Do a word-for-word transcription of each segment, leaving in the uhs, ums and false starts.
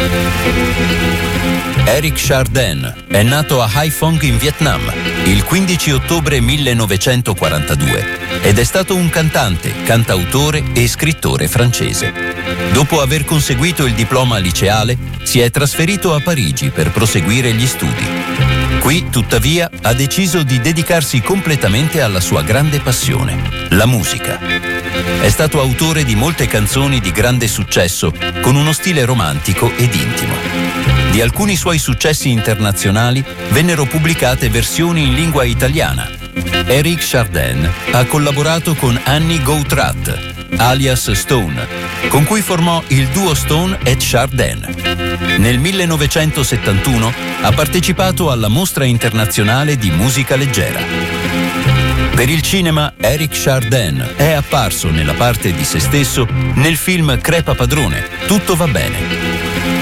Eric Chardin è nato a Haiphong in Vietnam il quindici ottobre millenovecentoquarantadue ed è stato un cantante, cantautore e scrittore francese. Dopo aver conseguito il diploma liceale, si è trasferito a Parigi per proseguire gli studi. Qui, tuttavia, ha deciso di dedicarsi completamente alla sua grande passione, la musica. È stato autore di molte canzoni di grande successo, con uno stile romantico ed intimo. Di alcuni suoi successi internazionali vennero pubblicate versioni in lingua italiana. Eric Chardin ha collaborato con Annie Gautrat, alias Stone, con cui formò il duo Stone et Chardin. Nel millenovecentosettantuno ha partecipato alla Mostra internazionale di musica leggera. Per il cinema, Eric Chardin è apparso nella parte di se stesso nel film Crepa Padrone, Tutto va bene.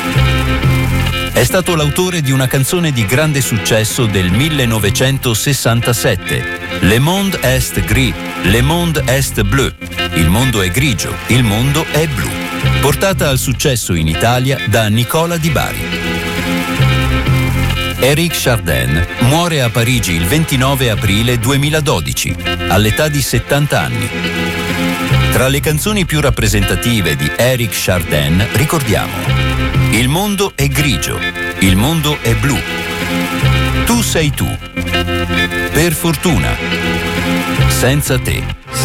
È stato l'autore di una canzone di grande successo del millenovecentosessantasette, Le monde est gris, le monde est bleu, il mondo è grigio, il mondo è blu, portata al successo in Italia da Nicola Di Bari. Eric Chardin muore a Parigi il ventinove aprile duemiladodici, all'età di settanta anni. Tra le canzoni più rappresentative di Eric Chardin ricordiamo Il mondo è grigio, il mondo è blu, Tu sei tu, Per fortuna, Senza te.